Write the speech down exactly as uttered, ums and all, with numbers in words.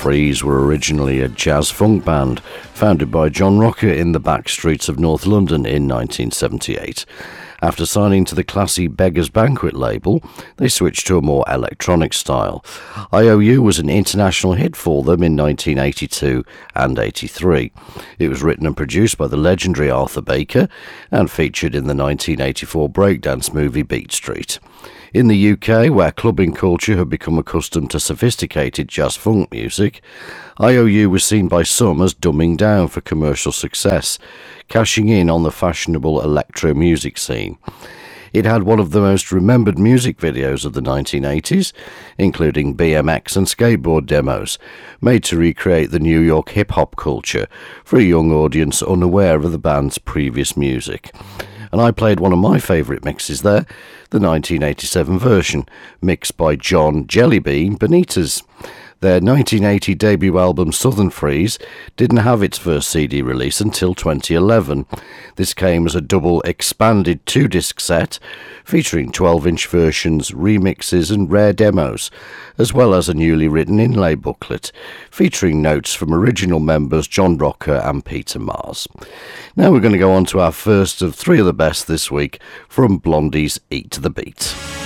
Freeze were originally a jazz funk band founded by John Rocker in the back streets of North London in nineteen seventy-eight. After signing to the classy Beggars Banquet label, they switched to a more electronic style. I O U was an international hit for them in nineteen eighty-two and eighty-three. It was written and produced by the legendary Arthur Baker and featured in the nineteen eighty-four breakdance movie Beat Street. In the U K, where clubbing culture had become accustomed to sophisticated jazz-funk music, I O U was seen by some as dumbing down for commercial success, cashing in on the fashionable electro music scene. It had one of the most remembered music videos of the nineteen eighties, including B M X and skateboard demos, made to recreate the New York hip-hop culture for a young audience unaware of the band's previous music. And I played one of my favourite mixes there, the nineteen eighty-seven version, mixed by John Jellybean Benitez. Their nineteen eighty debut album Southern Freeze didn't have its first C D release until twenty eleven. This came as a double expanded two-disc set featuring twelve-inch versions, remixes and rare demos, as well as a newly written inlay booklet featuring notes from original members John Rocker and Peter Mars. Now we're going to go on to our first of three of the best this week from Blondie's Eat the Beat.